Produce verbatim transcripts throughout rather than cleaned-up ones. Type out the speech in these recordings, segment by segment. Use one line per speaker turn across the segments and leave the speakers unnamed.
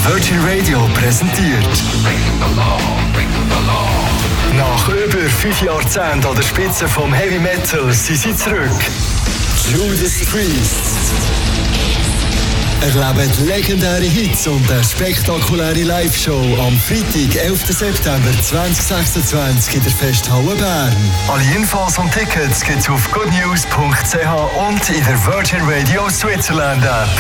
Virgin Radio präsentiert. Nach über fünf Jahrzehnten an der Spitze vom Heavy Metal sind sie zurück. Judas Priest. Erlebt legendäre Hits und eine spektakuläre Live-Show am Freitag, elften September zweitausendsechsundzwanzig in der Festhalle Bern. Alle Infos und Tickets gibt's auf goodnews punkt c h und in der Virgin Radio Switzerland App.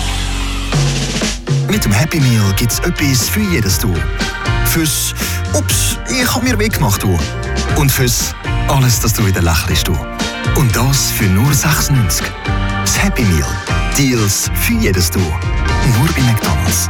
Mit dem Happy Meal gibt's etwas für jedes Du. Fürs «Ups, ich hab mir weggemacht» Du. Und fürs «Alles, das du wieder lächelst» Du. Und das für nur sechsundneunzig. Das Happy Meal. Deals für jedes Du. Nur bei McDonald's.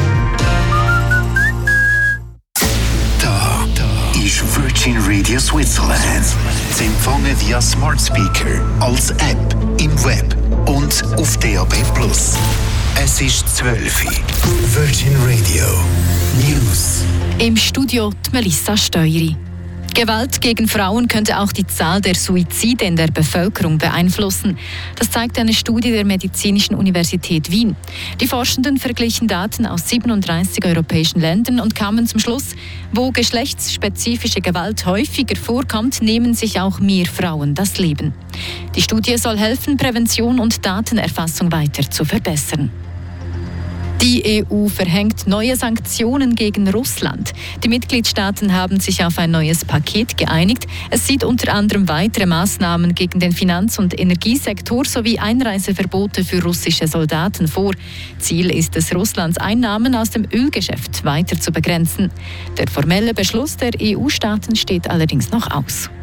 Da, da ist Virgin Radio Switzerland. Sie empfangen via Smart Speaker, als App, im Web und auf D A B plus. Es ist zwölf Uhr. Virgin Radio News.
Im Studio die Melissa Steueri. Gewalt gegen Frauen könnte auch die Zahl der Suizide in der Bevölkerung beeinflussen. Das zeigt eine Studie der Medizinischen Universität Wien. Die Forschenden verglichen Daten aus siebenunddreißig europäischen Ländern und kamen zum Schluss, wo geschlechtsspezifische Gewalt häufiger vorkommt, nehmen sich auch mehr Frauen das Leben. Die Studie soll helfen, Prävention und Datenerfassung weiter zu verbessern. Die E U verhängt neue Sanktionen gegen Russland. Die Mitgliedstaaten haben sich auf ein neues Paket geeinigt. Es sieht unter anderem weitere Maßnahmen gegen den Finanz- und Energiesektor sowie Einreiseverbote für russische Soldaten vor. Ziel ist es, Russlands Einnahmen aus dem Ölgeschäft weiter zu begrenzen. Der formelle Beschluss der E U-Staaten steht allerdings noch aus.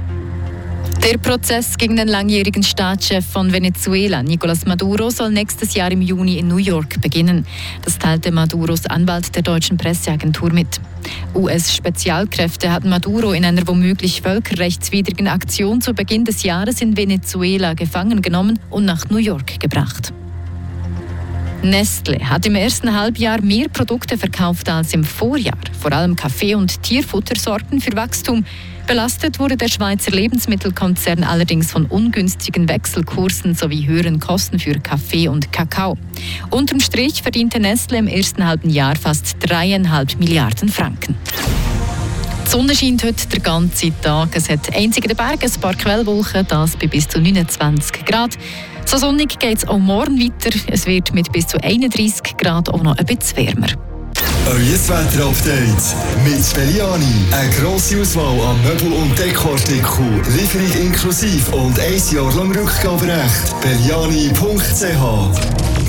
Der Prozess gegen den langjährigen Staatschef von Venezuela, Nicolás Maduro, soll nächstes Jahr im Juni in New York beginnen. Das teilte Maduros Anwalt der deutschen Presseagentur mit. U S-Spezialkräfte hatten Maduro in einer womöglich völkerrechtswidrigen Aktion zu Beginn des Jahres in Venezuela gefangen genommen und nach New York gebracht. Nestle hat im ersten Halbjahr mehr Produkte verkauft als im Vorjahr, vor allem Kaffee- und Tierfuttersorten für Wachstum. Belastet wurde der Schweizer Lebensmittelkonzern allerdings von ungünstigen Wechselkursen sowie höheren Kosten für Kaffee und Kakao. Unterm Strich verdiente Nestle im ersten halben Jahr fast dreieinhalb Milliarden Franken. Die Sonne scheint heute den ganzen Tag. Es hat einzig in den Bergen ein paar Quellwolken, das bei bis zu neunundzwanzig Grad. So sonnig geht es auch morgen weiter. Es wird mit bis zu einunddreißig Grad auch noch ein bisschen wärmer.
Euer Wetter-Update mit Belliani. Eine grosse Auswahl an Möbel- und Dekoartikeln, Lieferung inklusive und ein Jahr lang Rückgaberecht. belliani punkt c h